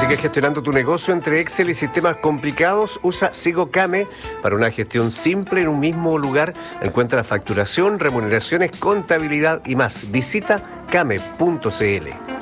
¿Sigue gestionando tu negocio entre Excel y sistemas complicados? Usa Sigo Kame para una gestión simple en un mismo lugar. Encuentra facturación, remuneraciones, contabilidad y más. Visita kame.cl.